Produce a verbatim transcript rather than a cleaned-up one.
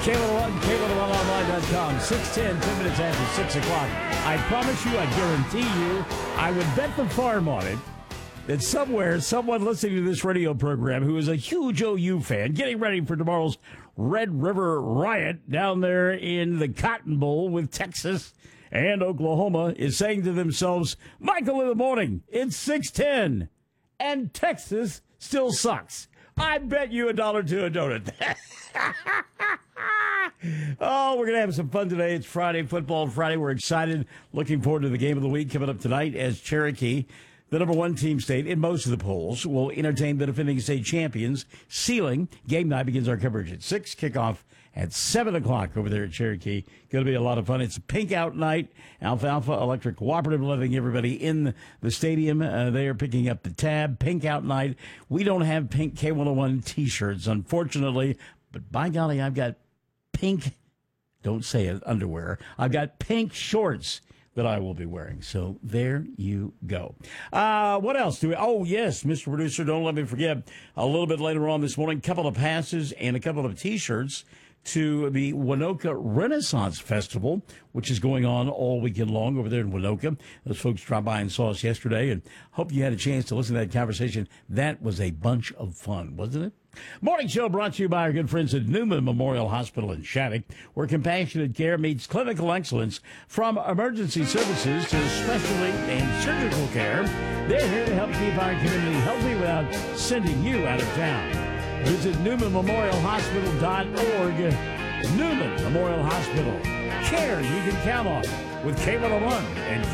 K one oh one, K one oh one online dot com, six ten, ten minutes after six o'clock. I promise you, I guarantee you, I would bet the farm on it that somewhere, someone listening to this radio program who is a huge O U fan, getting ready for tomorrow's Red River Riot down there in the Cotton Bowl with Texas and Oklahoma, is saying to themselves, Michael, in the morning, it's six ten, and Texas still sucks. I bet you a dollar to a donut. Oh, we're going to have some fun today. It's Friday, Football Friday. We're excited. Looking forward to the game of the week coming up tonight as Cherokee, the number one team state in most of the polls, will entertain the defending state champions. Sealing. Game night begins our coverage at six. Kickoff at seven o'clock over there at Cherokee. Going to be a lot of fun. It's a pink out night. Alfalfa Electric Cooperative letting everybody in the stadium. Uh, they are picking up the tab. Pink out night. We don't have pink K one oh one T-shirts, unfortunately. But by golly, I've got pink, don't say it, underwear. I've got pink shorts that I will be wearing. So there you go. Uh, what else do we? Oh, yes, Mister Producer, don't let me forget, a little bit later on this morning, a couple of passes and a couple of T-shirts to the Winoka Renaissance Festival, which is going on all weekend long over there in Winoka. Those folks dropped by and saw us yesterday, and hope you had a chance to listen to that conversation. That was a bunch of fun, wasn't it? Morning Show brought to you by our good friends at Newman Memorial Hospital in Shattuck, where compassionate care meets clinical excellence. From emergency services to specialty and surgical care, they're here to help keep our community healthy without sending you out of town. Visit newman memorial hospital dot org. Newman Memorial Hospital. Care you can count on with K one oh one and